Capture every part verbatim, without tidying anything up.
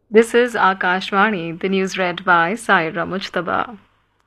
This is Akashvani, the news read by Saira Mujtaba.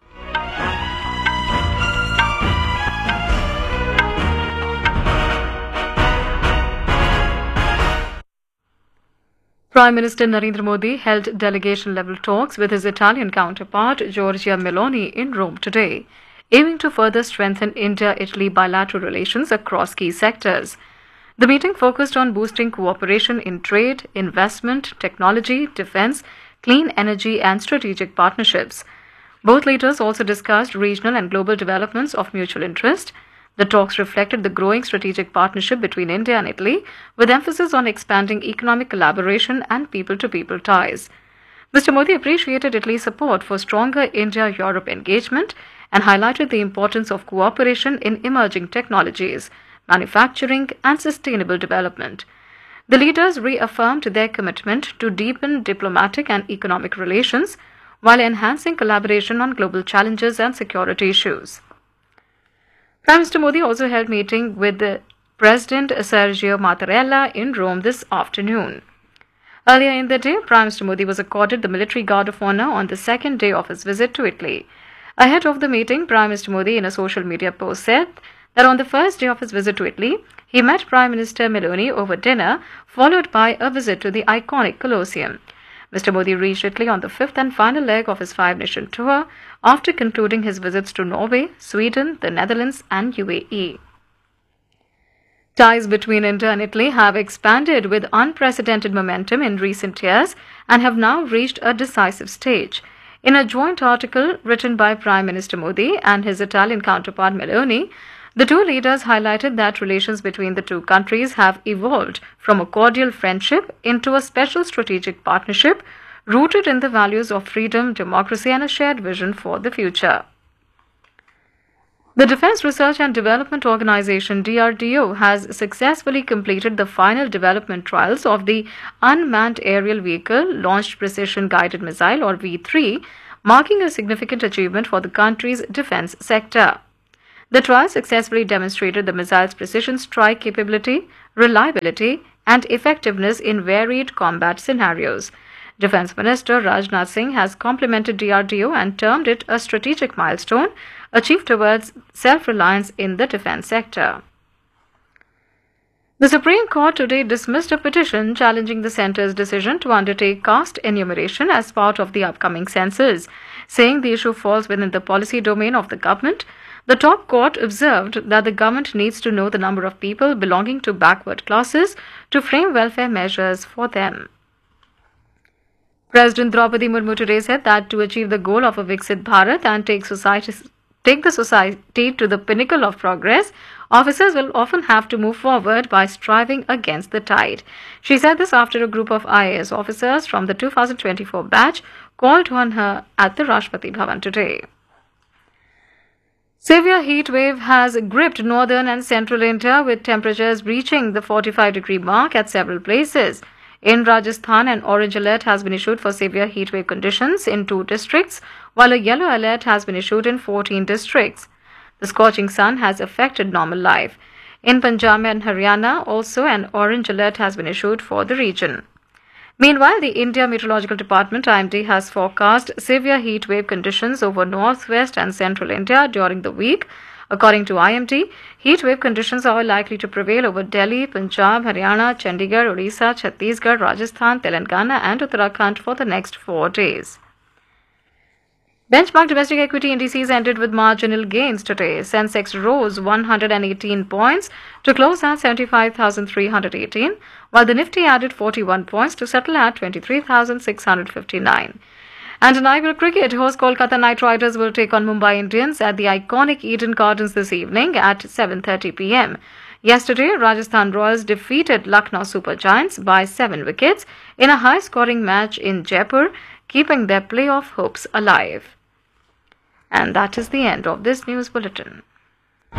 Prime Minister Narendra Modi held delegation-level talks with his Italian counterpart Giorgia Meloni in Rome today, aiming to further strengthen India-Italy bilateral relations across key sectors. The meeting focused on boosting cooperation in trade, investment, technology, defense, clean energy and strategic partnerships. Both leaders also discussed regional and global developments of mutual interest. The talks reflected the growing strategic partnership between India and Italy, with emphasis on expanding economic collaboration and people-to-people ties. Mister Modi appreciated Italy's support for stronger India-Europe engagement and highlighted the importance of cooperation in emerging technologies, manufacturing and sustainable development. The leaders reaffirmed their commitment to deepen diplomatic and economic relations while enhancing collaboration on global challenges and security issues. Prime Minister Modi also held a meeting with the President Sergio Mattarella in Rome this afternoon. Earlier in the day, Prime Minister Modi was accorded the Military Guard of Honor on the second day of his visit to Italy. Ahead of the meeting, Prime Minister Modi in a social media post said that on the first day of his visit to Italy, he met Prime Minister Meloni over dinner, followed by a visit to the iconic Colosseum. Mister Modi reached Italy on the fifth and final leg of his five-nation tour after concluding his visits to Norway, Sweden, the Netherlands and U A E. Ties between India and Italy have expanded with unprecedented momentum in recent years and have now reached a decisive stage. In a joint article written by Prime Minister Modi and his Italian counterpart Meloni, the two leaders highlighted that relations between the two countries have evolved from a cordial friendship into a special strategic partnership rooted in the values of freedom, democracy and a shared vision for the future. The Defense Research and Development Organization D R D O has successfully completed the final development trials of the Unmanned Aerial Vehicle Launched Precision Guided Missile or V three, marking a significant achievement for the country's defense sector. The trial successfully demonstrated the missile's precision strike capability, reliability, and effectiveness in varied combat scenarios. Defense Minister Rajnath Singh has complimented D R D O and termed it a strategic milestone achieved towards self-reliance in the defense sector. The Supreme Court today dismissed a petition challenging the centre's decision to undertake caste enumeration as part of the upcoming census, saying the issue falls within the policy domain of the government. The top court observed that the government needs to know the number of people belonging to backward classes to frame welfare measures for them. President Draupadi Murmu today said that to achieve the goal of a Viksit Bharat and take, society, take the society to the pinnacle of progress, officers will often have to move forward by striving against the tide. She said this after a group of I A S officers from the two thousand twenty-four batch called on her at the Rashtrapati Bhavan today. Severe heat wave has gripped northern and central India with temperatures reaching the forty-five degree mark at several places. In Rajasthan, an orange alert has been issued for severe heat wave conditions in two districts, while a yellow alert has been issued in fourteen districts. The scorching sun has affected normal life. In Punjab and Haryana, also an orange alert has been issued for the region. Meanwhile, the India Meteorological Department I M D has forecast severe heat wave conditions over northwest and central India during the week. According to I M D, heat wave conditions are likely to prevail over Delhi, Punjab, Haryana, Chandigarh, Odisha, Chhattisgarh, Rajasthan, Telangana and Uttarakhand for the next four days. Benchmark domestic equity indices ended with marginal gains today. Sensex rose one hundred eighteen points to close at seventy-five thousand three hundred eighteen, while the Nifty added forty-one points to settle at twenty-three thousand six hundred fifty-nine. And in I P L cricket, host Kolkata Knight Riders will take on Mumbai Indians at the iconic Eden Gardens this evening at seven thirty p m. Yesterday, Rajasthan Royals defeated Lucknow Super Giants by seven wickets in a high-scoring match in Jaipur, keeping their playoff hopes alive. And that is the end of this news bulletin.